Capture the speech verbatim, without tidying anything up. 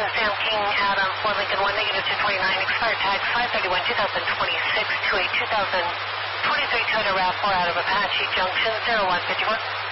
Sam King, Adam, Ford Lincoln, one negative two twenty-nine, expired tags five thirty-one, twenty twenty-six to a two thousand twenty-three Toyota RAV four out of Apache Junction, zero one fifty-one.